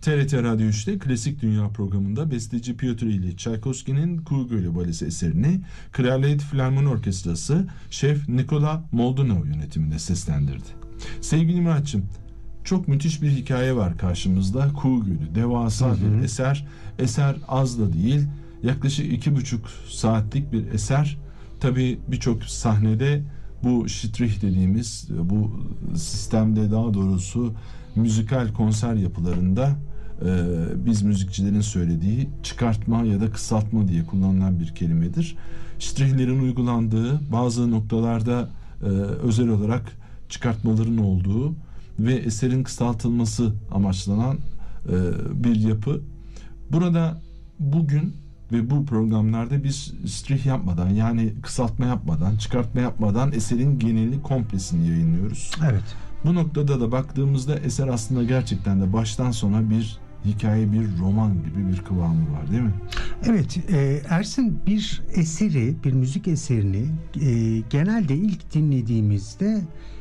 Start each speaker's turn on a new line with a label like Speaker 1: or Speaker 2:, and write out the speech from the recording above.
Speaker 1: TRT Radyo 3'te Klasik Dünya programında besteci Piotr İlyich Çaykovski'nin Kuğu Gölü Balesi eserini Kraliyet Filarmoni Orkestrası Şef Nikola Moldovan yönetiminde seslendirdi. Sevgili Muratçım, çok müthiş bir hikaye var karşımızda. Kuğu Gölü devasa bir eser. Eser az da değil. Yaklaşık 2,5 saatlik bir eser. Tabii birçok sahnede bu Strich dediğimiz bu sistemde, daha doğrusu müzikal konser yapılarında biz müzikçilerin söylediği çıkartma ya da kısaltma diye kullanılan bir kelimedir. Strichlerin uygulandığı, bazı noktalarda özel olarak çıkartmaların olduğu ve eserin kısaltılması amaçlanan bir yapı. Burada bugün ve bu programlarda biz strih yapmadan, yani kısaltma yapmadan, çıkartma yapmadan eserin genelini, komplesini yayınlıyoruz.
Speaker 2: Evet.
Speaker 1: Bu noktada da baktığımızda eser aslında gerçekten de baştan sona bir hikaye, bir roman gibi bir kıvamı var, değil mi?
Speaker 2: Evet, Ersin, bir eseri, bir müzik eserini genelde ilk dinlediğimizde